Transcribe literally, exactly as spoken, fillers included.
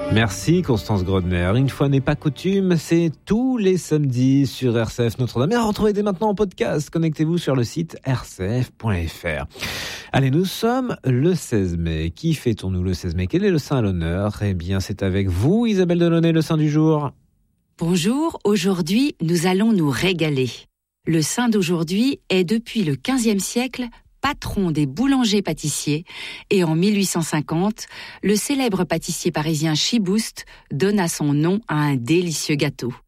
Merci Constance Grodner. Une fois n'est pas coutume, c'est tous les samedis sur R C F Notre-Dame. Et à retrouver dès maintenant en podcast. Connectez-vous sur le site r c f point f r. Allez, nous sommes le seize mai. Qui fêtons-nous le seize mai? Quel est le saint à l'honneur? Eh bien, c'est avec vous, Isabelle Delaunay, le saint du jour. Bonjour, aujourd'hui, nous allons nous régaler. Le saint d'aujourd'hui est depuis le quinzième siècle patron des boulangers-pâtissiers, et en mille huit cent cinquante, le célèbre pâtissier parisien Chiboust donna son nom à un délicieux gâteau.